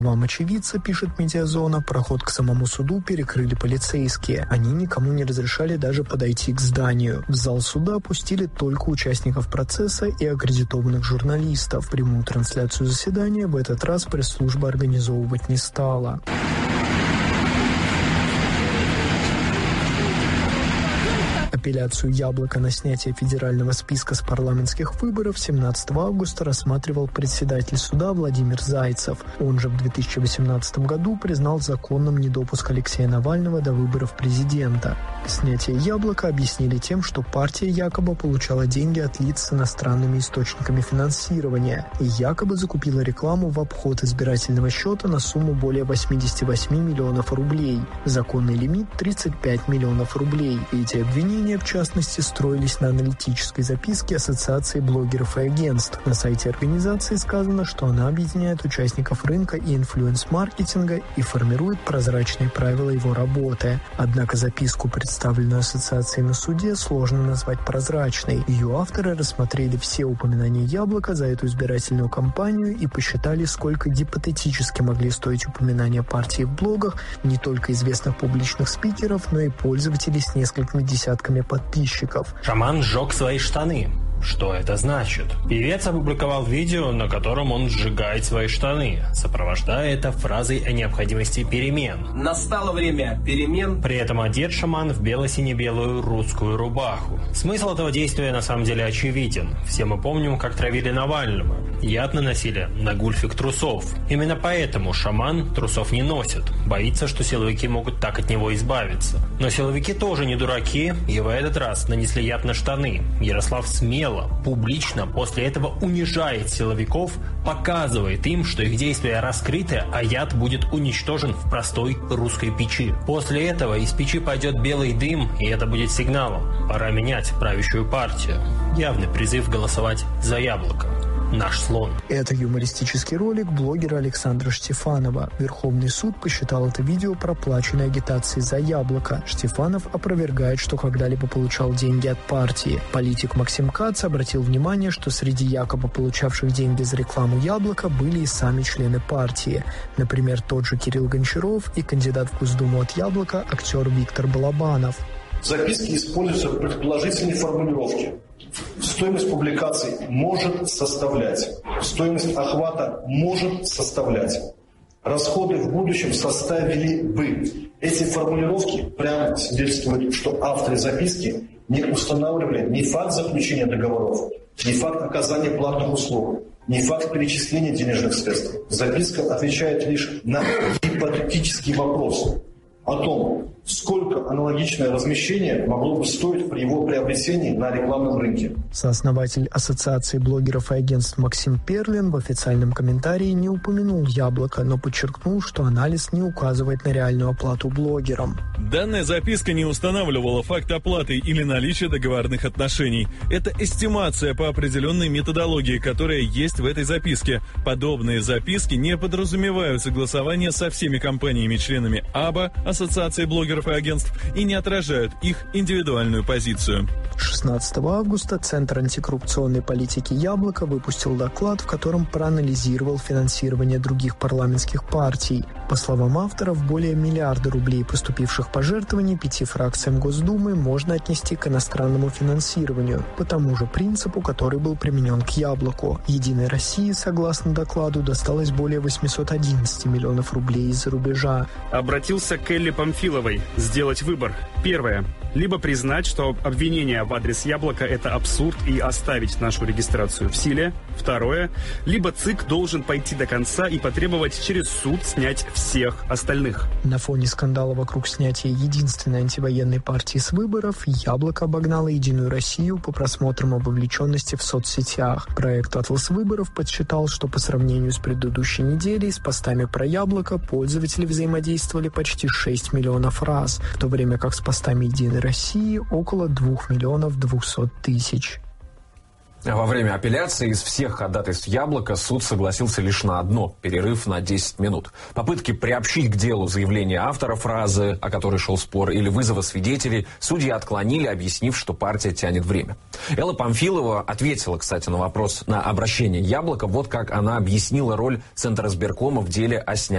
Вам очевидца, пишет «Медиазона», проход к самому суду перекрыли полицейские. Они никому не разрешали даже подойти к зданию. В зал суда пустили только участников процесса и аккредитованных журналистов. Прямую трансляцию заседания в этот раз пресс-служба организовывать не стала. Апелляцию «Яблоко» на снятие федерального списка с парламентских выборов 17 августа рассматривал председатель суда Владимир Зайцев. Он же в 2018 году признал законным недопуск Алексея Навального до выборов президента. Снятие «Яблока» объяснили тем, что партия якобы получала деньги от лиц с иностранными источниками финансирования и якобы закупила рекламу в обход избирательного счета на сумму более 88 миллионов рублей. Законный лимит – 35 миллионов рублей. Эти обвинения, в частности, строились на аналитической записке Ассоциации блогеров и агентств. На сайте организации сказано, что она объединяет участников рынка и инфлюенс-маркетинга и формирует прозрачные правила его работы. Однако записку, представленную ассоциацией на суде, сложно назвать прозрачной. Ее авторы рассмотрели все упоминания «Яблока» за эту избирательную кампанию и посчитали, сколько гипотетически могли стоить упоминания партии в блогах не только известных публичных спикеров, но и пользователей с несколькими десятками подписчиков. Шаман сжег свои штаны. Что это значит? Певец опубликовал видео, на котором он сжигает свои штаны, сопровождая это фразой о необходимости перемен. Настало время перемен. При этом одет шаман в бело-сине-белую русскую рубаху. Смысл этого действия на самом деле очевиден. Все мы помним, как травили Навального. Яд наносили на гульфик трусов. Именно поэтому шаман трусов не носит. Боится, что силовики могут так от него избавиться. Но силовики тоже не дураки, и в этот раз нанесли яд на штаны. Ярослав смело, публично после этого унижает силовиков, показывает им, что их действия раскрыты, а яд будет уничтожен в простой русской печи. После этого из печи пойдет белый дым, и это будет сигналом. Пора менять правящую партию. Явный призыв голосовать за «Яблоко». Наш слон. Это юмористический ролик блогера Александра Штефанова. Верховный суд посчитал это видео проплаченной агитацией за «Яблоко». Штефанов опровергает, что когда-либо получал деньги от партии. Политик Максим Кац обратил внимание, что среди якобы получавших деньги за рекламу «Яблоко» были и сами члены партии. Например, тот же Кирилл Гончаров и кандидат в Госдуму от «Яблока» актер Виктор Балабанов. В записке используются предположительные формулировки. Стоимость публикаций может составлять. Стоимость охвата может составлять. Расходы в будущем составили бы. Эти формулировки прямо свидетельствуют, что авторы записки не устанавливали ни факт заключения договоров, ни факт оказания платных услуг, ни факт перечисления денежных средств. Записка отвечает лишь на гипотетический вопрос о том, сколько аналогичное размещение могло бы стоить при его приобретении на рекламном рынке. Сооснователь Ассоциации блогеров и агентств Максим Перлин в официальном комментарии не упомянул «Яблоко», но подчеркнул, что анализ не указывает на реальную оплату блогерам. Данная записка не устанавливала факт оплаты или наличия договорных отношений. Это эстимация по определенной методологии, которая есть в этой записке. Подобные записки не подразумевают согласование со всеми компаниями-членами АБА, Ассоциации блогеров и агентств, и не отражают их индивидуальную позицию. 16 августа Центр антикоррупционной политики «Яблоко» выпустил доклад, в котором проанализировал финансирование других парламентских партий. По словам авторов, более миллиарда рублей поступивших пожертвований 5 фракциям Госдумы можно отнести к иностранному финансированию, по тому же принципу, который был применен к «Яблоку». «Единой России», согласно докладу, досталось более 811 миллионов рублей из-за рубежа. Обратился к Элле Памфиловой. Сделать выбор. Первое. Либо признать, что обвинение в адрес «Яблоко» — это абсурд и оставить нашу регистрацию в силе. Второе. Либо ЦИК должен пойти до конца и потребовать через суд снять всех остальных. На фоне скандала вокруг снятия единственной антивоенной партии с выборов «Яблоко» обогнало «Единую Россию» по просмотрам и вовлеченности в соцсетях. Проект «Атлас выборов» подсчитал, что по сравнению с предыдущей неделей с постами про «Яблоко» пользователи взаимодействовали почти 6 миллионов раз, в то время как с постами «Единой России» около 2 миллионов 200 тысяч. Во время апелляции из всех ходатайств «Яблоко» суд согласился лишь на одно – перерыв на 10 минут. Попытки приобщить к делу заявление автора фразы, о которой шел спор, или вызова свидетелей судьи отклонили, объяснив, что партия тянет время. Элла Памфилова ответила, кстати, на вопрос на обращение «Яблоко». Вот как она объяснила роль Центризбиркома в деле о снятии